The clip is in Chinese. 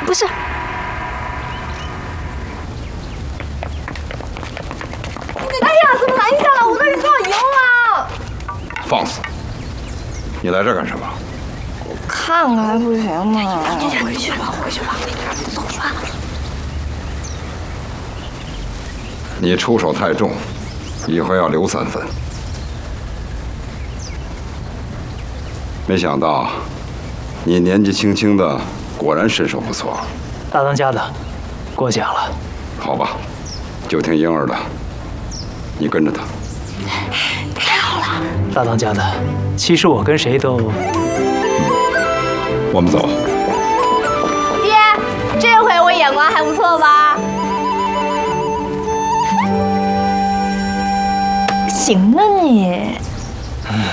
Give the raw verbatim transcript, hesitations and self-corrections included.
不是。哎呀，怎么拦下了？我都已经要赢了。 放肆！你来这儿干什么？ 看看还不行吗？ 回去吧，回去吧，走吧。 你出手太重，以后要留三分。没想到，你年纪轻轻的，果然身手不错。 大当家的，过奖了。 好吧，就听婴儿的，你跟着他。 太好了。 大当家的，其实我跟谁都…… 我们走。 爹，这回我眼光还不错吧？行啊你。